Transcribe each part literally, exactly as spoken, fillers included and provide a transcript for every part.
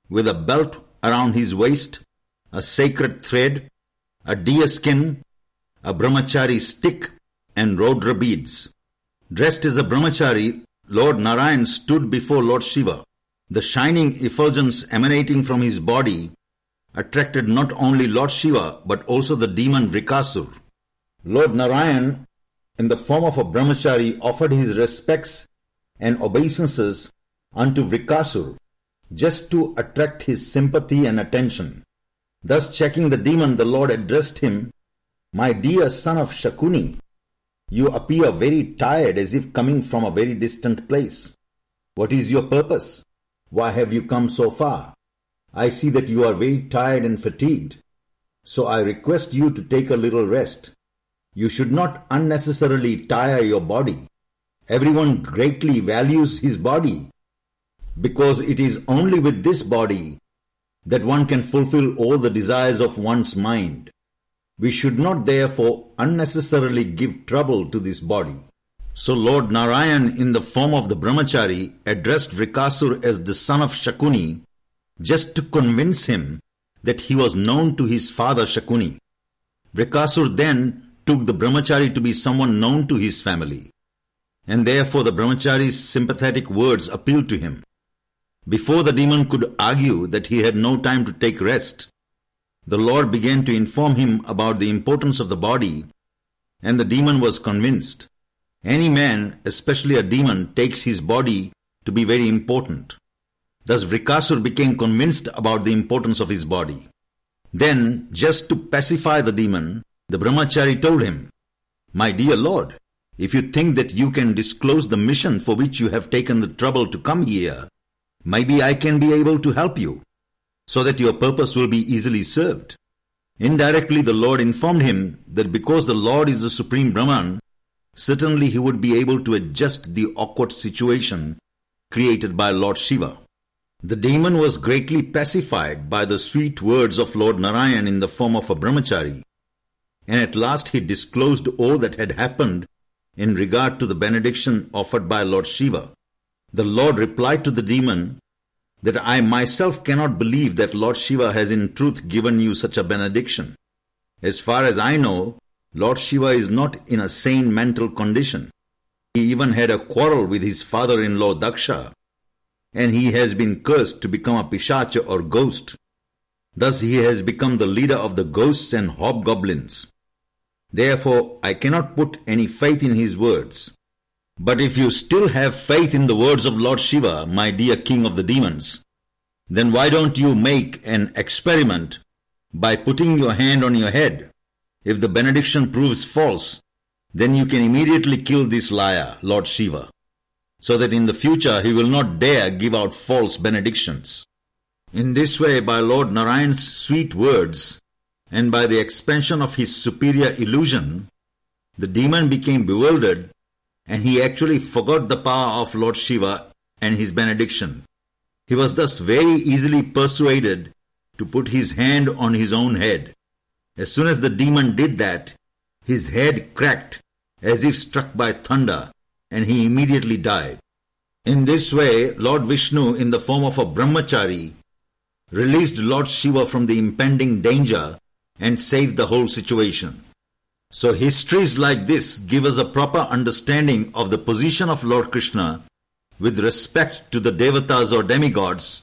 with a belt around his waist, a sacred thread, a deer skin, a brahmachari stick, and Rodra beads. Dressed as a brahmachari, Lord Narayan stood before Lord Shiva. The shining effulgence emanating from his body attracted not only Lord Shiva but also the demon Vrikasur. Lord Narayan, in the form of a brahmachari, offered his respects and obeisances unto Vrikasur just to attract his sympathy and attention. Thus checking the demon, the Lord addressed him, "My dear son of Shakuni, you appear very tired as if coming from a very distant place. What is your purpose? Why have you come so far? I see that you are very tired and fatigued. So I request you to take a little rest. You should not unnecessarily tire your body. Everyone greatly values his body, because it is only with this body that one can fulfill all the desires of one's mind. We should not therefore unnecessarily give trouble to this body." So Lord Narayan, in the form of the brahmachari, addressed Vrikasur as the son of Shakuni, just to convince him that he was known to his father Shakuni. Vrikasur then took the brahmachari to be someone known to his family, and therefore the brahmachari's sympathetic words appealed to him. Before the demon could argue that he had no time to take rest, the Lord began to inform him about the importance of the body, and the demon was convinced. Any man, especially a demon, takes his body to be very important. Thus Vrikasur became convinced about the importance of his body. Then, just to pacify the demon, the brahmachari told him, "My dear Lord, if you think that you can disclose the mission for which you have taken the trouble to come here, maybe I can be able to help you, so that your purpose will be easily served." Indirectly, the Lord informed him that because the Lord is the Supreme Brahman, certainly he would be able to adjust the awkward situation created by Lord Shiva. The demon was greatly pacified by the sweet words of Lord Narayan in the form of a brahmachari, and at last he disclosed all that had happened in regard to the benediction offered by Lord Shiva. The Lord replied to the demon that I myself cannot believe that Lord Shiva has in truth given you such a benediction. As far as I know, Lord Shiva is not in a sane mental condition. He even had a quarrel with his father-in-law Daksha, and he has been cursed to become a pishacha or ghost. Thus he has become the leader of the ghosts and hobgoblins. Therefore, I cannot put any faith in his words. But if you still have faith in the words of Lord Shiva, my dear king of the demons, then why don't you make an experiment by putting your hand on your head? If the benediction proves false, then you can immediately kill this liar, Lord Shiva, so that in the future he will not dare give out false benedictions. In this way, by Lord Narayan's sweet words, and by the expansion of his superior illusion, the demon became bewildered, and he actually forgot the power of Lord Shiva and his benediction. He was thus very easily persuaded to put his hand on his own head. As soon as the demon did that, his head cracked as if struck by thunder, and he immediately died. In this way, Lord Vishnu, in the form of a brahmachari, released Lord Shiva from the impending danger and saved the whole situation. So histories like this give us a proper understanding of the position of Lord Krishna with respect to the devatas or demigods,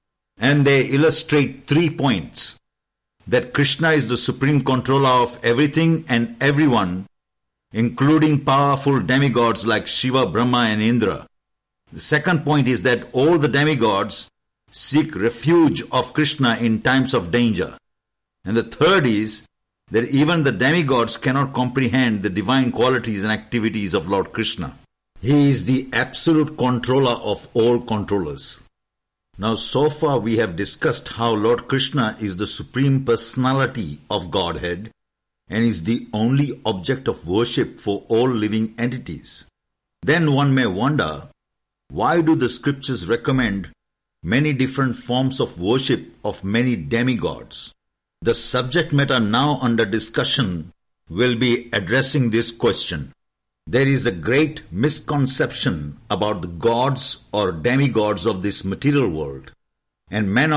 and they illustrate three points: that Krishna is the supreme controller of everything and everyone, including powerful demigods like Shiva, Brahma and Indra. The second point is that all the demigods seek refuge of Krishna in times of danger. And the third is that even the demigods cannot comprehend the divine qualities and activities of Lord Krishna. He is the absolute controller of all controllers. Now, so far we have discussed how Lord Krishna is the supreme personality of Godhead and is the only object of worship for all living entities. Then one may wonder, why do the scriptures recommend many different forms of worship of many demigods? The subject matter now under discussion will be addressing this question. There is a great misconception about the gods or demigods of this material world, and men